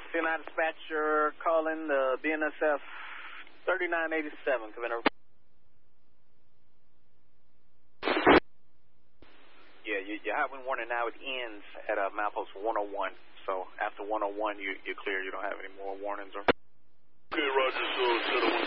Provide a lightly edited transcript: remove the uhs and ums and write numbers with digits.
CNI dispatcher calling the BNSF 3987. Come in over. Yeah, your high wind warning now, it ends at milepost 101. So after 101, you're clear. You don't have any more warnings or. Okay, Roger. So set up